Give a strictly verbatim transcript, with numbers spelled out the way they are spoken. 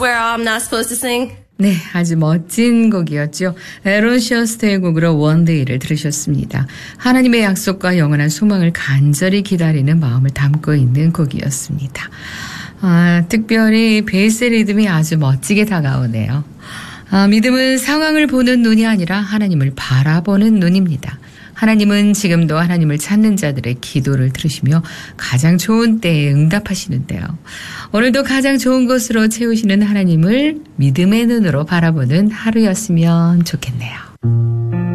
swear I'm not supposed to sing? 네, 아주 멋진 곡이었죠. 에론 셔스터의 곡으로 원데이를 들으셨습니다. 하나님의 약속과 영원한 소망을 간절히 기다리는 마음을 담고 있는 곡이었습니다. 아, 특별히 베이스 리듬이 아주 멋지게 다가오네요. 아, 믿음은 상황을 보는 눈이 아니라 하나님을 바라보는 눈입니다. 하나님은 지금도 하나님을 찾는 자들의 기도를 들으시며 가장 좋은 때에 응답하시는데요. 오늘도 가장 좋은 것으로 채우시는 하나님을 믿음의 눈으로 바라보는 하루였으면 좋겠네요.